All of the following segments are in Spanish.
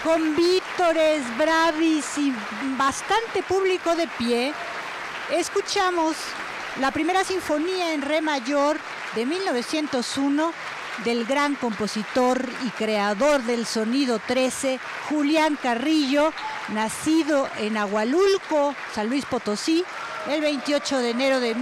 con vítores, bravis y bastante público de pie, escuchamos la primera sinfonía en re mayor de 1901 del gran compositor y creador del sonido 13, Julián Carrillo, nacido en Agualulco, San Luis Potosí, el 28 de enero de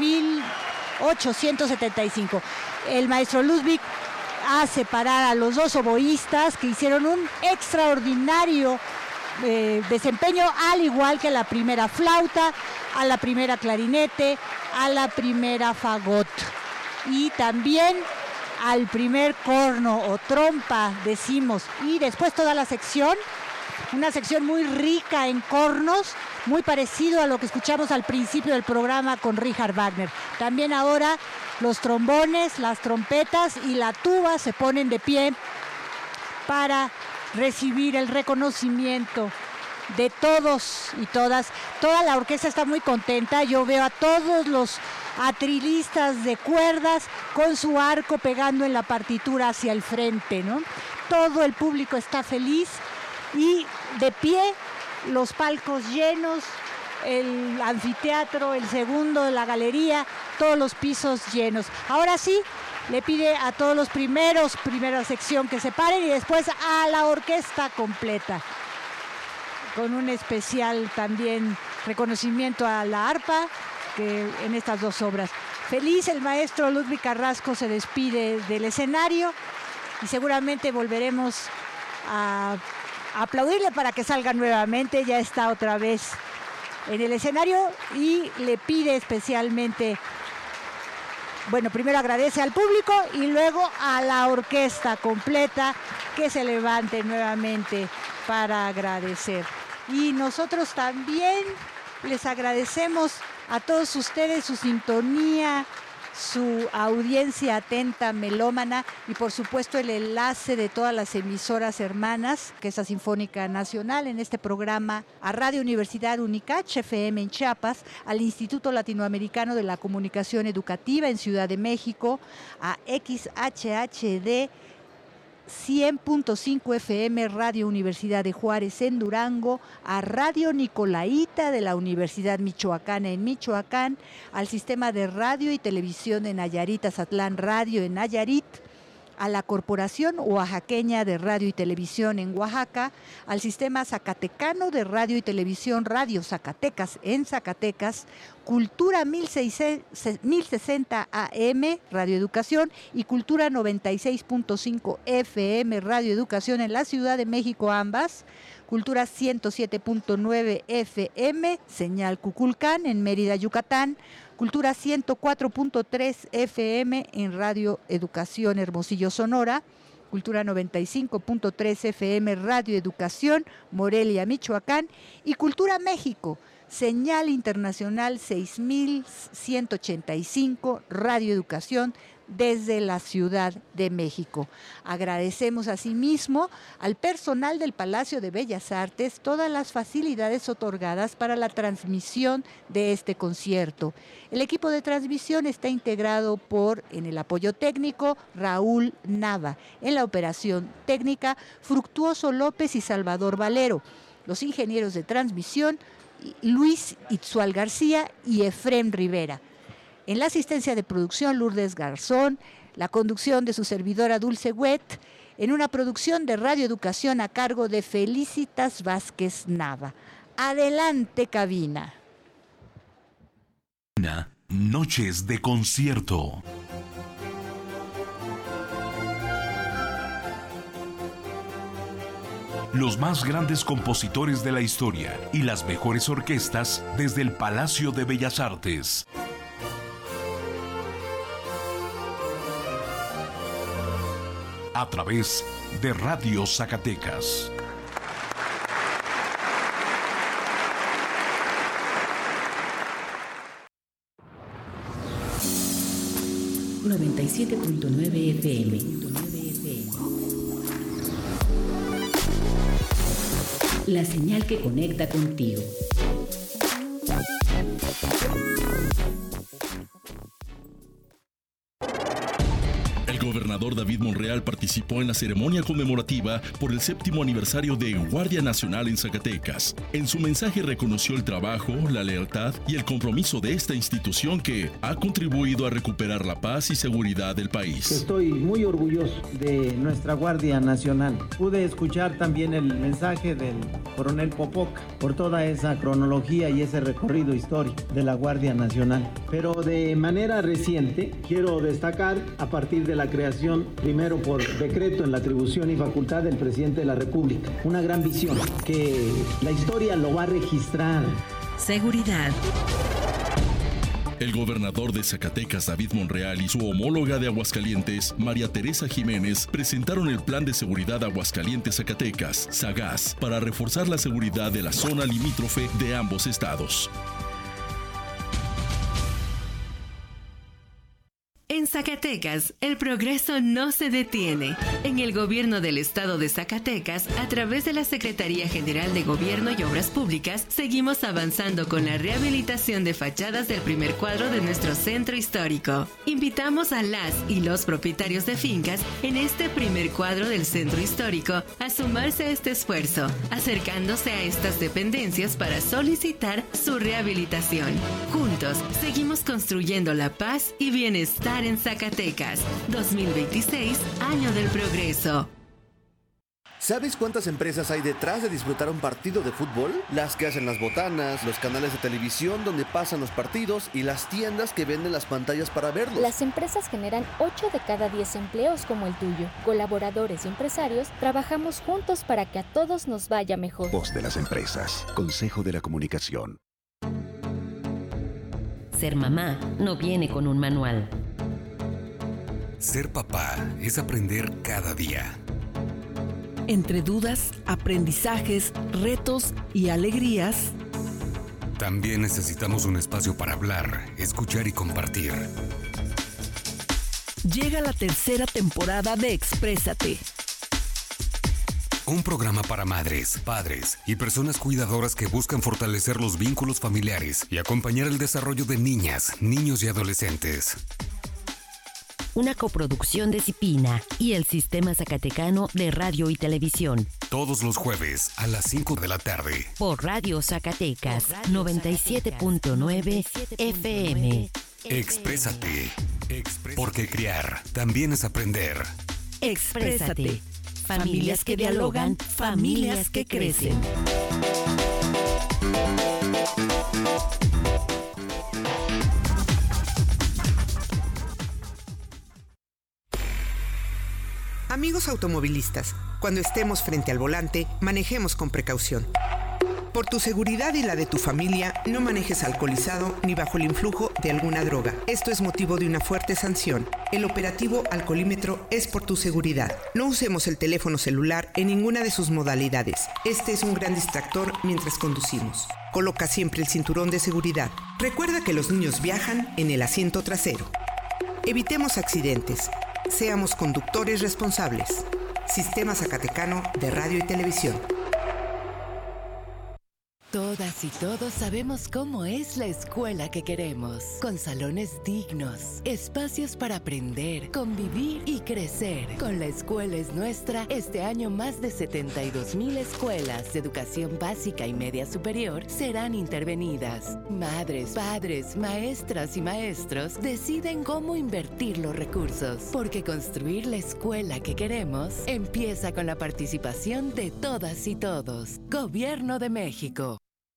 1875. El maestro Ludwig hace parar a los dos oboístas que hicieron un extraordinario desempeño, al igual que la primera flauta, a la primera clarinete, a la primera fagot y también al primer corno o trompa, decimos, y después toda la sección, una sección muy rica en cornos, muy parecido a lo que escuchamos al principio del programa con Richard Wagner. También ahora los trombones, las trompetas y la tuba se ponen de pie para recibir el reconocimiento de todos y todas. Toda la orquesta está muy contenta. Yo veo a todos los atrilistas de cuerdas con su arco pegando en la partitura hacia el frente, ¿no? Todo el público está feliz y de pie, los palcos llenos, el anfiteatro, el segundo, la galería, todos los pisos llenos. Ahora sí, le pide a todos los primera sección que se paren y después a la orquesta completa, con un especial también reconocimiento a la arpa que en estas dos obras. Feliz, el maestro Ludwig Carrasco se despide del escenario y seguramente volveremos a aplaudirle para que salga nuevamente. Ya está otra vez en el escenario y le pide especialmente, bueno, primero agradece al público y luego a la orquesta completa que se levante nuevamente para agradecer. Y nosotros también les agradecemos a todos ustedes su sintonía, su audiencia atenta, melómana, y por supuesto el enlace de todas las emisoras hermanas, que es la Sinfónica Nacional, en este programa, a Radio Universidad UNICACH FM en Chiapas, al Instituto Latinoamericano de la Comunicación Educativa en Ciudad de México, a XHHD 100.5 FM Radio Universidad de Juárez en Durango, a Radio Nicolaita de la Universidad Michoacana en Michoacán, al Sistema de Radio y Televisión de Nayarit, Azatlán Radio en Nayarit, a la Corporación Oaxaqueña de Radio y Televisión en Oaxaca, al Sistema Zacatecano de Radio y Televisión Radio Zacatecas en Zacatecas, Cultura 1060 AM Radio Educación y Cultura 96.5 FM Radio Educación en la Ciudad de México ambas, Cultura 107.9 FM Señal Cuculcán en Mérida, Yucatán, Cultura 104.3 FM en Radio Educación Hermosillo, Sonora, Cultura 95.3 FM Radio Educación Morelia, Michoacán y Cultura México, Señal Internacional 6185 Radio Educación desde la Ciudad de México. Agradecemos asimismo al personal del Palacio de Bellas Artes todas las facilidades otorgadas para la transmisión de este concierto. El equipo de transmisión está integrado por, en el apoyo técnico, Raúl Nava, en la operación técnica, Fructuoso López y Salvador Valero, los ingenieros de transmisión, Luis Itzual García y Efrem Rivera. En la asistencia de producción, Lourdes Garzón, la conducción de su servidora Dulce Huet, en una producción de Radio Educación a cargo de Felicitas Vázquez Nava. Adelante, cabina. Noches de concierto. Los más grandes compositores de la historia y las mejores orquestas desde el Palacio de Bellas Artes. A través de Radio Zacatecas. ...97.9 FM. La señal que conecta contigo. El gobernador David David Monreal participó en la ceremonia conmemorativa por el 7º aniversario de Guardia Nacional en Zacatecas. En su mensaje reconoció el trabajo, la lealtad y el compromiso de esta institución que ha contribuido a recuperar la paz y seguridad del país. Estoy muy orgulloso de nuestra Guardia Nacional. Pude escuchar también el mensaje del coronel Popoca por toda esa cronología y ese recorrido histórico de la Guardia Nacional. Pero de manera reciente quiero destacar a partir de la creación, primero por decreto en la atribución y facultad del presidente de la República, una gran visión que la historia lo va a registrar. Seguridad. El gobernador de Zacatecas, David Monreal, y su homóloga de Aguascalientes, María Teresa Jiménez, presentaron el Plan de Seguridad Aguascalientes-Zacatecas, SAGAS, para reforzar la seguridad de la zona limítrofe de ambos estados. En Zacatecas, el progreso no se detiene. En el gobierno del estado de Zacatecas, a través de la Secretaría General de Gobierno y Obras Públicas, seguimos avanzando con la rehabilitación de fachadas del primer cuadro de nuestro centro histórico. Invitamos a las y los propietarios de fincas en este primer cuadro del centro histórico a sumarse a este esfuerzo, acercándose a estas dependencias para solicitar su rehabilitación. Juntos, seguimos construyendo la paz y bienestar en Zacatecas. 2026, año del progreso. ¿Sabes cuántas empresas hay detrás de disfrutar un partido de fútbol? Las que hacen las botanas, los canales de televisión donde pasan los partidos y las tiendas que venden las pantallas para verlos. Las empresas generan 8 de cada 10 empleos como el tuyo. Colaboradores y empresarios trabajamos juntos para que a todos nos vaya mejor. Voz de las empresas. Consejo de la Comunicación. Ser mamá no viene con un manual. Ser papá es aprender cada día. Entre dudas, aprendizajes, retos y alegrías, también necesitamos un espacio para hablar, escuchar y compartir. Llega la tercera temporada de Exprésate. Un programa para madres, padres y personas cuidadoras que buscan fortalecer los vínculos familiares y acompañar el desarrollo de niñas, niños y adolescentes. Una coproducción de Cipina y el Sistema Zacatecano de Radio y Televisión. Todos los jueves a las 5 de la tarde. Por Radio Zacatecas 97.9 FM. Exprésate. Porque criar también es aprender. Exprésate. Familias que dialogan, familias que crecen. Amigos automovilistas, cuando estemos frente al volante, manejemos con precaución. Por tu seguridad y la de tu familia, no manejes alcoholizado ni bajo el influjo de alguna droga. Esto es motivo de una fuerte sanción. El operativo alcoholímetro es por tu seguridad. No usemos el teléfono celular en ninguna de sus modalidades. Este es un gran distractor mientras conducimos. Coloca siempre el cinturón de seguridad. Recuerda que los niños viajan en el asiento trasero. Evitemos accidentes. Seamos conductores responsables. Sistema Zacatecano de Radio y Televisión. Todas y todos sabemos cómo es la escuela que queremos, con salones dignos, espacios para aprender, convivir y crecer. Con La Escuela es Nuestra, este año más de 72,000 escuelas de educación básica y media superior serán intervenidas. Madres, padres, maestras y maestros deciden cómo invertir los recursos, porque construir la escuela que queremos empieza con la participación de todas y todos. Gobierno de México.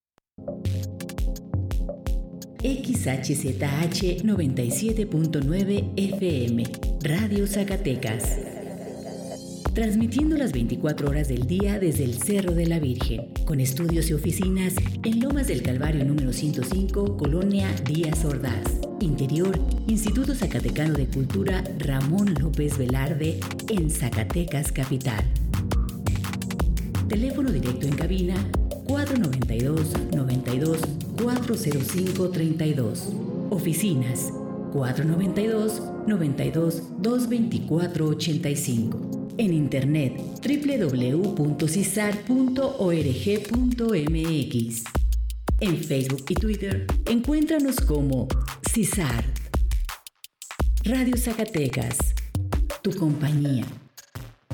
XHZH 97.9 FM, Radio Zacatecas. Transmitiendo las 24 horas del día desde el Cerro de la Virgen, con estudios y oficinas en Lomas del Calvario número 105, Colonia Díaz Ordaz. Interior, Instituto Zacatecano de Cultura Ramón López Velarde, en Zacatecas Capital. Teléfono directo en cabina 492-92-405-32. Oficinas 492-92-224-85. En internet www.cisar.org.mx. En Facebook y Twitter encuéntranos como CISAR. Radio Zacatecas. tu compañía.